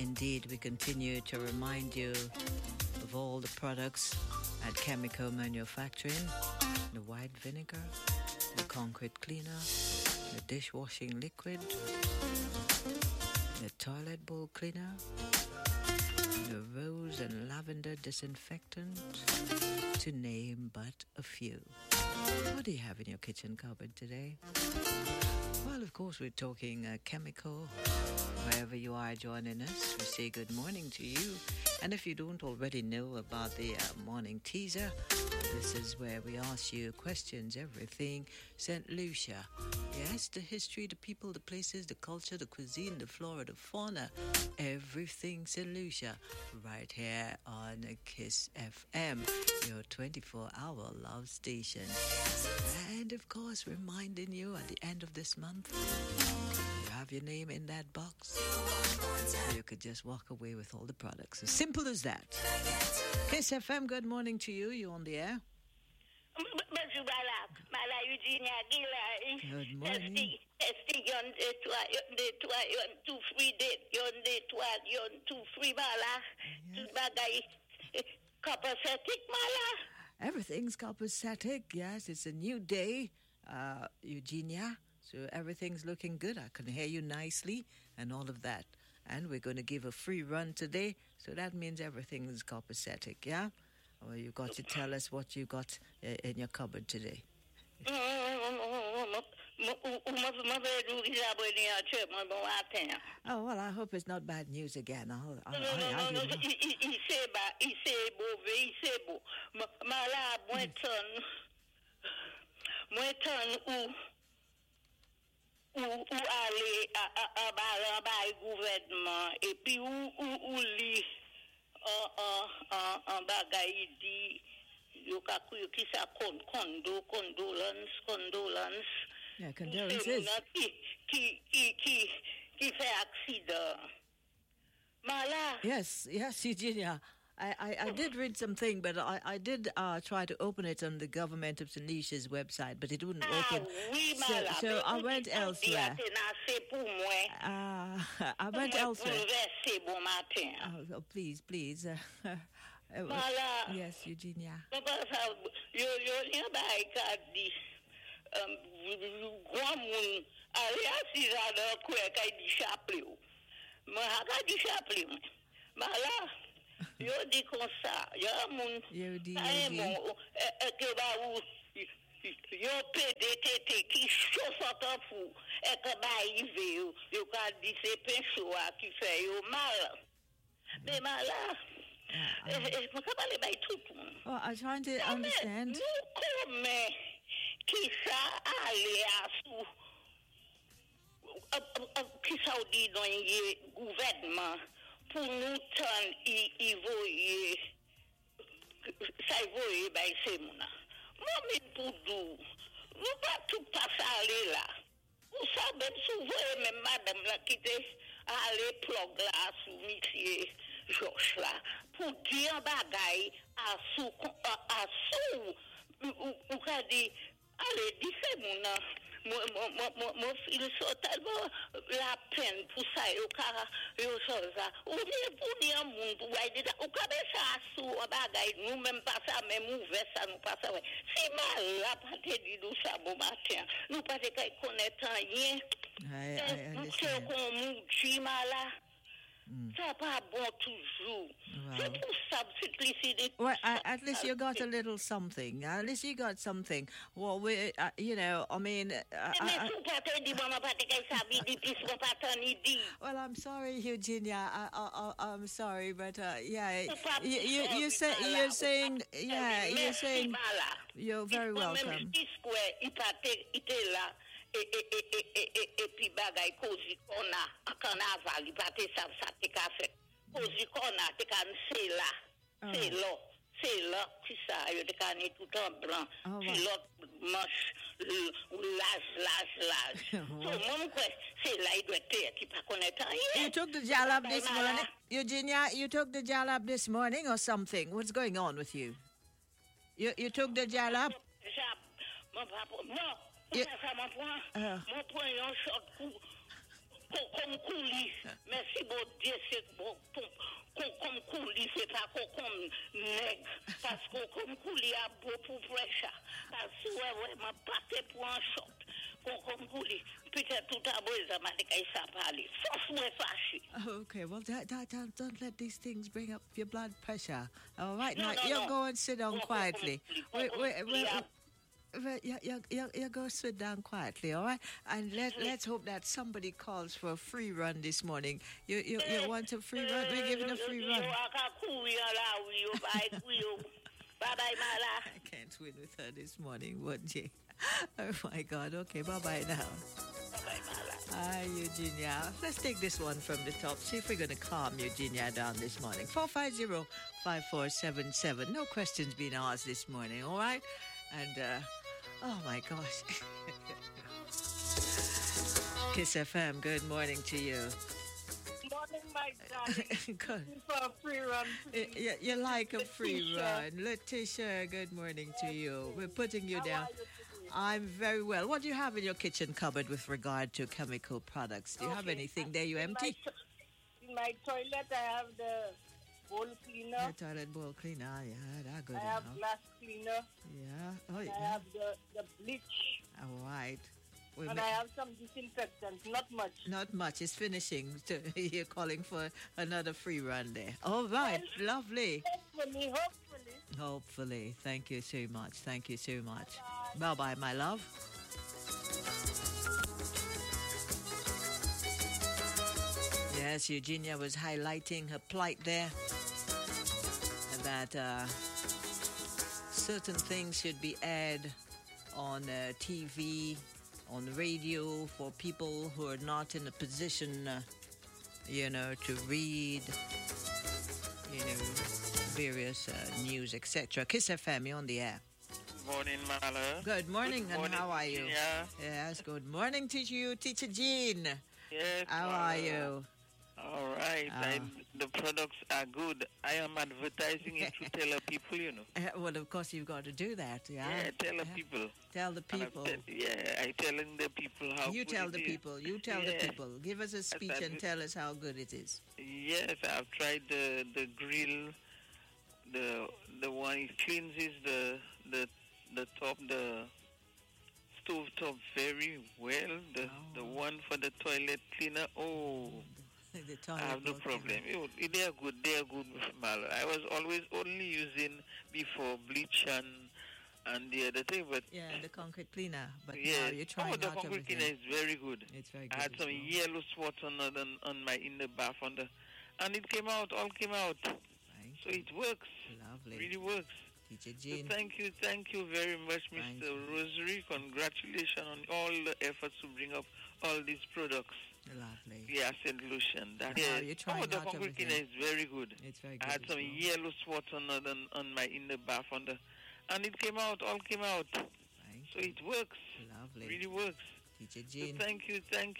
Indeed, we continue to remind you of all the products at Chemical Manufacturing: the white vinegar, the concrete cleaner, the dishwashing liquid, the toilet bowl cleaner, the rose and lavender disinfectant, to name but a few. What do you have in your kitchen cupboard today? Well, of course, we're talking chemical. Wherever you are joining us, we say good morning to you. And if you don't already know about the morning teaser, this is where we ask you questions, everything St. Lucia. Yes, the history, the people, the places, the culture, the cuisine, the flora, the fauna, everything St. Lucia, right here on Kiss FM, your 24-hour love station. And of course, reminding you at the end of this month, you have your name in that box. You could just walk away with all the products. As simple as that. Kiss FM, good morning to you. You on the air? Good morning. Everything's copacetic, yes. It's a new day, Eugenia. So everything's looking good. I can hear you nicely and all of that. And we're going to give a free run today. So that means everything is copacetic, yeah? Well, you got to tell us what you got in your cupboard today. Oh, well, I hope it's not bad news again. Ou aller à gouvernement et puis ou li en bagaille dit yo ka ki sa condolence. Yeah, condolences. Qui fait accident. Mala. Yes, Eugenia. I did read something, but I did try to open it on the government of St. Lucia's website, but it wouldn't open. So I went elsewhere. I went elsewhere. Oh, please. Yes, Eugenia. Yo di comme ça, yo di que ba ou yo PDT qui chauffe en fou et que ba yive yo ka di c'est pencho qui fait yo mal. Mais mal là. Oh, I'm trying to understand. Comment qui ça aller à sous qui ça dit dans le gouvernement pour nous tendre évoluer ça évolue ben c'est mon moi pour nous pas tout passer aller là vous savez souvent même madame là qui était aller plug là sous monsieur Georges là pour dire bagaille à sous ou qu'a dit allez dis c'est mon moi il sont tellement la peine pour ça yo chose ça ou bien pour dire monde pour aider ou comme ça sous bagaille nous même pas ça même ouvert ça nous pas ça si mal la pas te dit nous ça bon matin nous pas te connaître rien nous c'est comme là c'est pas bon toujours. C'est pour ça simplicité. Well, at least you got a little something. At least you got something. Well, we, you know, I mean. Well, I'm sorry, Eugenia. I'm sorry, but yeah, you're saying, yeah, you're saying. You're very welcome. Et puis bagay kozi kona carnaval il pas ça te ka fait kozi kona te kan c'est là qui ça yo te kan tout en blanc puis l'autre manche lâche so mon quoi c'est là il doit être qui pas connaître rien. You took the jalab this morning, Eugenia. You took the jalab this morning or something? What's going on with you? You took the jalab? Non. Mon point un short coup Comme coulis, merci bon Dieu, c'est bon, comme coulis, c'est pas comme nègre, parce que comme coulis a beau pour prêcher, parce que ouais, m'a battu pour un shot, comme coulis, peut-être tout à beau, ça m'a dit qu'il s'est parlé, force-moi fâché. Okay, well, don't let these things bring up your blood pressure. All right, No, now no, you no. go and sit down quietly. You go sit down quietly, all right? And let's hope that somebody calls for a free run this morning. You want a free run? We're giving a free run. Bye-bye, Mala. I can't win with her this morning, would you? Oh my God. Okay, bye-bye now. Bye-bye, Mala. Hi, Eugenia. Let's take this one from the top. See if we're going to calm Eugenia down this morning. 450-5477. No questions being asked this morning, all right? And, oh my gosh. Kiss FM, good morning to you. Morning, my darling. Good. For a free run. You like a free Letitia. run. Letitia, good morning to you. We're putting you How down. are you today? I'm very well. What do you have in your kitchen cupboard with regard to chemical products? Do you have Okay. anything there you In empty? In my toilet, I have the bowl cleaner. The toilet bowl cleaner, yeah, that's good I have enough. glass cleaner. Yeah, oh I yeah. have the bleach. All right. We And ma- I have some disinfectant. Not much. Not much. It's finishing. You're calling for another free run there. All right, lovely. Hopefully. Hopefully. Thank you so much. Thank you so much. Bye-bye, my love. Yes, Eugenia was highlighting her plight there. That certain things should be aired on TV, on the radio for people who are not in a position, to read, various news, etc. Kiss FM, you're on the air. Morning, Mala. Good morning, and how are you? Yeah. Yes, good morning to you, Teacher Jean. Yes. How are you? All right. The products are good. I am advertising it to tell the people, Well, of course, you've got to do that. Yeah, Yeah, tell the people. Tell the And people. I telling the people how You good tell it the is. people. You tell the Yeah. people. Give us a speech and tell us how good it is. Yes, I've tried the grill. The one it cleanses the top, the stove top very well. The one for the toilet cleaner. Oh. The I toilet have no bowl problem. cleaner. They are good. They are good with Mal. I was always only using before bleach and the other thing, but Yeah, the concrete cleaner. But now yeah. you're trying the out concrete everything. cleaner is very good. It's very good. I had as some well. yellow spots on my in the bath and it came out. All came out. Thank So you. it works. Lovely. Really works. Teacher So Jean. thank you very much, Thank Mr. you. Rosary. Congratulations on all the efforts to bring up all these products. Lovely. Yeah, St. Lucian. That Wow, is. you're trying the out concrete cleaner everything. is very good. It's very good. I had as some well. yellow spots on my in the bath and it came out. All came out. Thank So you. it works. Lovely. Really works. Teacher So Jean. thank you